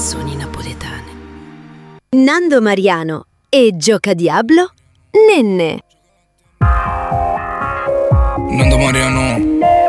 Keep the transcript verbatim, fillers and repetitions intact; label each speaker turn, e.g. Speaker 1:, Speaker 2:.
Speaker 1: canzoni napoletane.
Speaker 2: Nando Mariano e Gioca Diablo, Nenne.
Speaker 3: Nando Mariano